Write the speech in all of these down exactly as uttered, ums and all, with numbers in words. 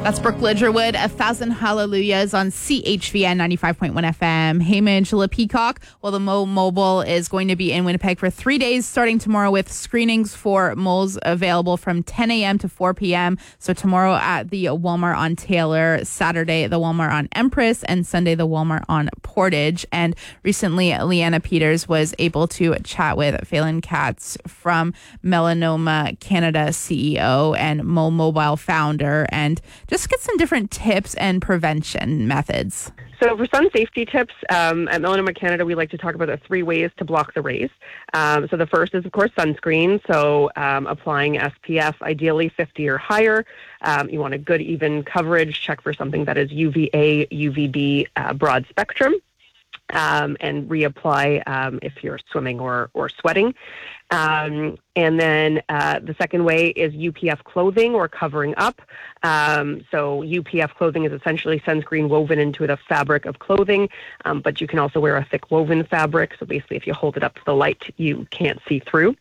That's Brooke Lidgerwood, A Thousand Hallelujahs on C H V N ninety-five point one F M. Hamish La Peacock. Well, the Mo Mobile is going to be in Winnipeg for three days starting tomorrow with screenings for moles available from ten a.m. to four p.m. So tomorrow at the Walmart on Taylor, Saturday the Walmart on Empress, and Sunday the Walmart on Portage. And recently, Leanna Peters was able to chat with Phelan Katz from Melanoma Canada C E O and Mo Mobile founder, and just get some different tips and prevention methods. So for sun safety tips, um, at Melanoma Canada, we like to talk about the three ways to block the rays. Um, so the first is, of course, sunscreen. So um, applying S P F, ideally fifty or higher. Um, you want a good, even coverage. Check for something that is U V A, U V B, uh, broad spectrum. Um, and reapply um, if you're swimming or, or sweating. Um, and then uh, the second way is U P F clothing or covering up. Um, so U P F clothing is essentially sunscreen woven into the fabric of clothing, um, but you can also wear a thick woven fabric. So basically, if you hold it up to the light, you can't see through.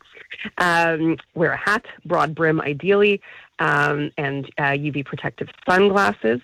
Um, wear a hat, broad brim ideally, um, and uh, U V protective sunglasses.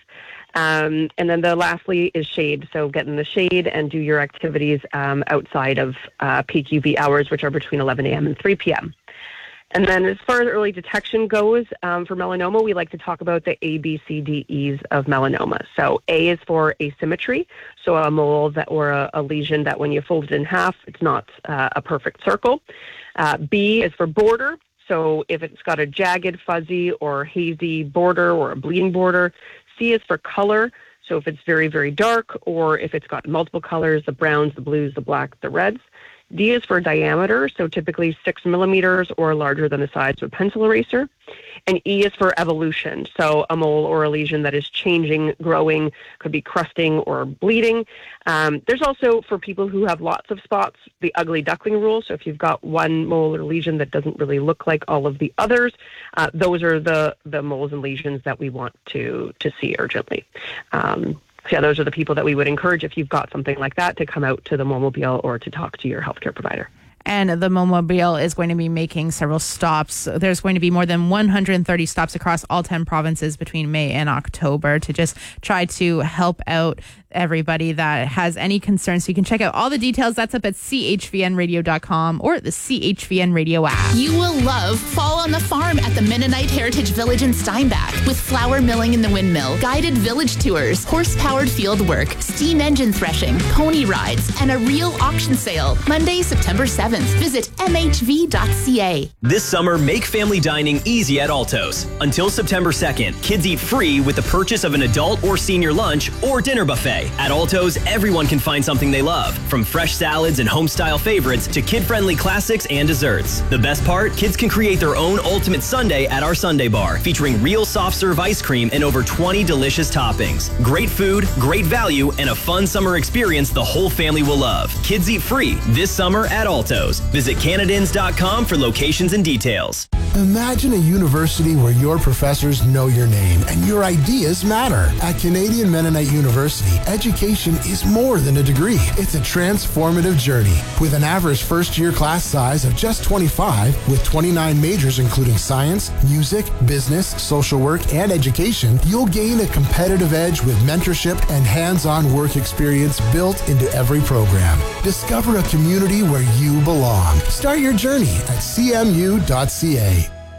Um, and then the lastly is shade. So get in the shade and do your activities um, outside of uh, peak U V hours, which are between eleven a.m. and three p.m. And then as far as early detection goes, um, for melanoma, we like to talk about the A, B, C, D, E's of melanoma. So A is for asymmetry, so a mole that or a, a lesion that when you fold it in half, it's not uh, a perfect circle. Uh, B is for border. So if it's got a jagged, fuzzy, or hazy border or a bleeding border. C is for color, so if it's very, very dark, or if it's got multiple colors, the browns, the blues, the blacks, the reds. D is for diameter, so typically six millimeters or larger than the size of a pencil eraser. And E is for evolution, so a mole or a lesion that is changing, growing, could be crusting or bleeding. Um, there's also, for people who have lots of spots, the ugly duckling rule. So if you've got one mole or lesion that doesn't really look like all of the others, uh, those are the, the moles and lesions that we want to, to see urgently. Um, So yeah, those are the people that we would encourage, if you've got something like that, to come out to the Momobile or to talk to your healthcare provider. And the Momobile is going to be making several stops. There's going to be more than one hundred thirty stops across all ten provinces between May and October to just try to help out everybody that has any concerns. So you can check out all the details. That's up at C H V N radio dot com or the C H V N radio app. You will love Fall on the Farm at the Mennonite Heritage Village in Steinbach, with flour milling in the windmill, guided village tours, horse-powered field work, steam engine threshing, pony rides, and a real auction sale. Monday, September seventh. Visit M H V dot C A. This summer, make family dining easy at Altos. Until September second, kids eat free with the purchase of an adult or senior lunch or dinner buffet. At Altos, everyone can find something they love, from fresh salads and home-style favorites to kid-friendly classics and desserts. The best part? Kids can create their own ultimate sundae at our Sundae Bar, featuring real soft-serve ice cream and over twenty delicious toppings. Great food, great value, and a fun summer experience the whole family will love. Kids eat free this summer at Altos. Visit Canadins dot com for locations and details. Imagine a university where your professors know your name and your ideas matter. At Canadian Mennonite University, education is more than a degree. It's a transformative journey. With an average first-year class size of just twenty-five, with twenty-nine majors including science, music, business, social work, and education, you'll gain a competitive edge with mentorship and hands-on work experience built into every program. Discover a community where you belong. Start your journey at C M U dot C A.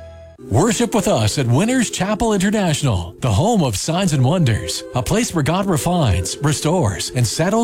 Worship with us at Winners Chapel International, the home of signs and wonders, a place where God refines, restores, and settles